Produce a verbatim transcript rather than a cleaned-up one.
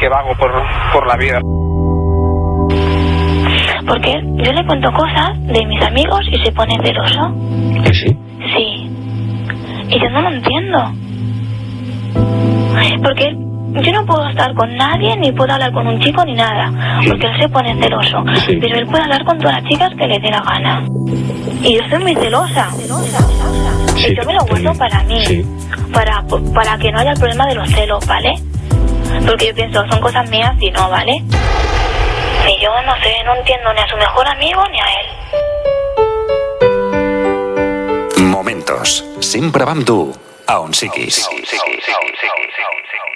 que vago por, por la vida. Porque yo le cuento cosas de mis amigos y se pone celoso. ¿Que sí? Sí. Y yo no lo entiendo. Porque yo no puedo estar con nadie, ni puedo hablar con un chico, ni nada. Porque él se pone celoso. Sí. Pero él puede hablar con todas las chicas que le dé la gana. Y yo soy muy celosa. Sí, Y yo me lo guardo sí. para mí. Sí. Para, para que no haya el problema de los celos, ¿vale? Porque yo pienso, son cosas mías y no, ¿vale? Y yo no sé, no entiendo ni a su mejor amigo ni a él. Momentos. Sempre va amb tu, a on siguis. On siguis.